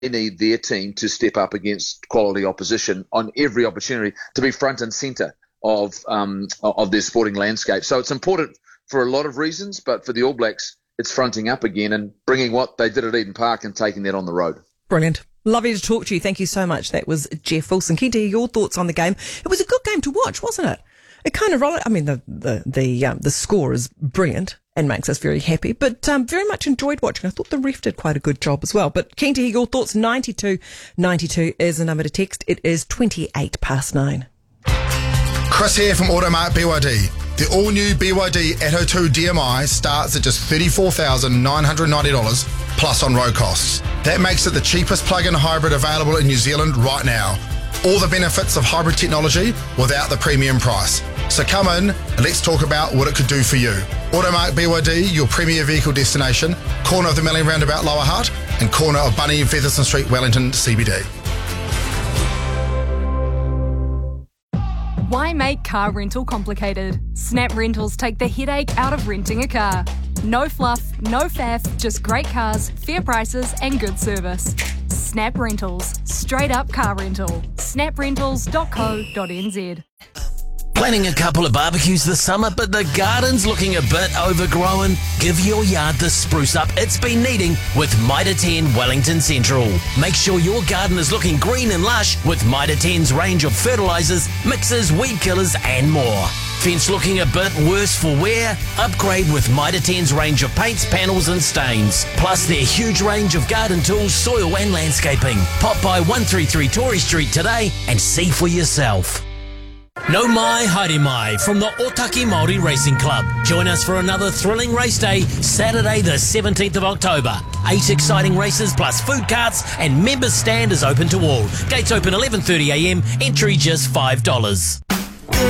need their team to step up against quality opposition on every opportunity, to be front and centre of their sporting landscape. So it's important for a lot of reasons, but for the All Blacks, it's fronting up again and bringing what they did at Eden Park and taking that on the road. Brilliant. Lovely to talk to you. Thank you so much. That was Jeff Wilson. Keen to hear your thoughts on the game. It was a good game to watch, wasn't it? It kind of rolled. I mean, the score is brilliant and makes us very happy, but very much enjoyed watching. I thought the ref did quite a good job as well. But keen to hear your thoughts. 9292 is the number to text. It is 9:28. Chris here from Automark BYD. The all-new BYD Atto 2 DMI starts at just $34,990 plus on-road costs. That makes it the cheapest plug-in hybrid available in New Zealand right now. All the benefits of hybrid technology without the premium price. So come in and let's talk about what it could do for you. Automark BYD, your premier vehicle destination, corner of the Melling Roundabout Lower Hutt and corner of Bunny and Featherston Street, Wellington CBD. Why make car rental complicated? Snap Rentals take the headache out of renting a car. No fluff, no faff, just great cars, fair prices and good service. Snap Rentals. Straight up car rental. snaprentals.co.nz. Planning a couple of barbecues this summer, but the garden's looking a bit overgrown? Give your yard the spruce up it's been needing with Mitre 10 Wellington Central. Make sure your garden is looking green and lush with Mitre 10's range of fertilisers, mixers, weed killers and more. Fence looking a bit worse for wear? Upgrade with Mitre 10's range of paints, panels and stains. Plus their huge range of garden tools, soil and landscaping. Pop by 133 Tory Street today and see for yourself. No mai, haere mai from the Otaki Māori Racing Club. Join us for another thrilling race day, Saturday the 17th of October. 8 exciting races plus food carts and members stand is open to all. Gates open 11:30am, entry just $5.